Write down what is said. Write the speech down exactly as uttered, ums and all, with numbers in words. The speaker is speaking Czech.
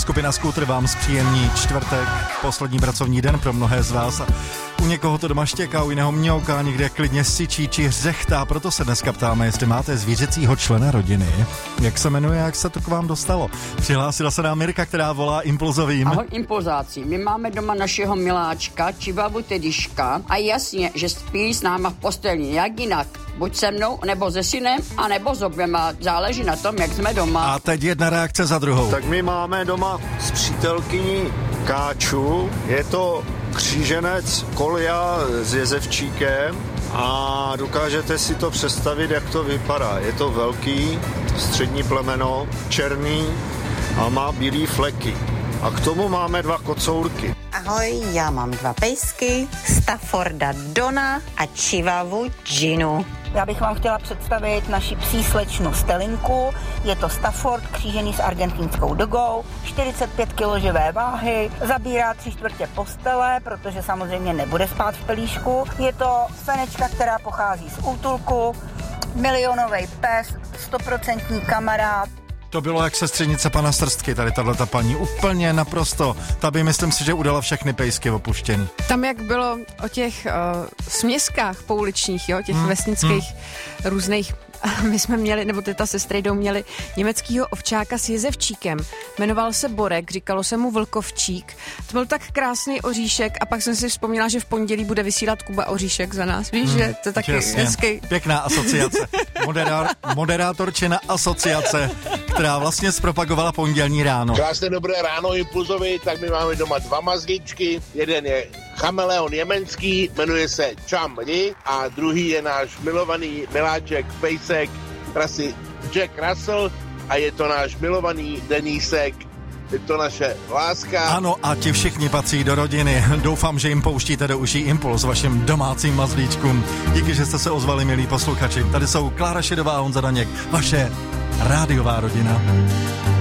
Skupina Scooter vám zpříjemní čtvrtek, poslední pracovní den pro mnohé z vás. A u někoho to doma štěká, u jiného mňouká, někde klidně syčí či řechtá, proto se dneska ptáme, jestli máte zvířecího člena rodiny. Jak se jmenuje, jak se to k vám dostalo? Přihlásila se nám Mirka, která volá impulzovým. Ahoj impulzáci, my máme doma našeho miláčka, čivavu Tediška a jasně, že spí s náma v posteli, jak jinak. Buď se mnou, nebo se synem, a nebo s oběma. Záleží na tom, jak jsme doma. A teď jedna reakce za druhou. Tak my máme doma s přítelkyní Káču. Je to kříženec Kolja s jezevčíkem a dokážete si to představit, jak to vypadá. Je to velký, střední plemeno, černý a má bílý fleky. A k tomu máme dva kocourky. Ahoj, já mám dva pejsky, Stafforda Dona a Chivavu Ginu. Já bych vám chtěla představit naši psí slečnu Stelinku. Je to Stafford křížený s argentinskou dogou, čtyřicet pět kilo živé váhy, zabírá tři čtvrtě postele, protože samozřejmě nebude spát v pelíšku. Je to fenečka, která pochází z útulku, milionový pes, stoprocentní kamarád. To bylo jak sestřenice pana Strstky, tady tahleta paní, úplně naprosto. Ta by, myslím si, že udala všechny pejsky opuštěný. Tam jak bylo o těch uh, směskách pouličních, jo, těch hmm. vesnických hmm. různých, my jsme měli, nebo teta se strejdou měli německýho ovčáka s jezevčíkem. Jmenoval se Borek, říkalo se mu Vlkovčík. To byl tak krásný oříšek a pak jsem si vzpomněla, že v pondělí bude vysílat Kuba Oříšek za nás. Víš, hmm. že to je taky hezký. Pěkná asociace. Moderá, moderátorčina asociace, která vlastně zpropagovala pondělní ráno. Krásné dobré ráno impulzovi, tak my máme doma dva mazlíčky. Jeden je chameleon jemenský, jmenuje se Chamli a druhý je náš milovaný miláček, pejsek, rasy Jack Russell a je to náš milovaný Denísek. Je to naše láska. Ano, a ti všichni patří do rodiny. Doufám, že jim pouštíte do uší impuls vašim domácím mazlíčkům. Díky, že jste se ozvali, milí posluchači. Tady jsou Klára Šedová a Honza Daněk, vaše rádiová rodina.